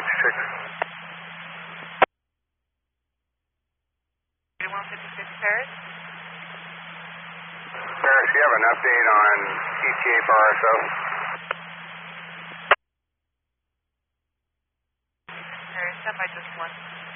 156 Paris. Paris, you have an update on ETA for RSO? Paris, up by just one.